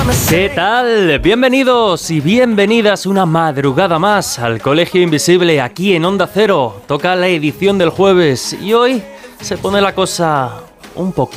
¿Qué tal? Bienvenidos y bienvenidas una madrugada más al Colegio Invisible aquí en Onda Cero. Toca la edición del jueves y hoy se pone la cosa un poquito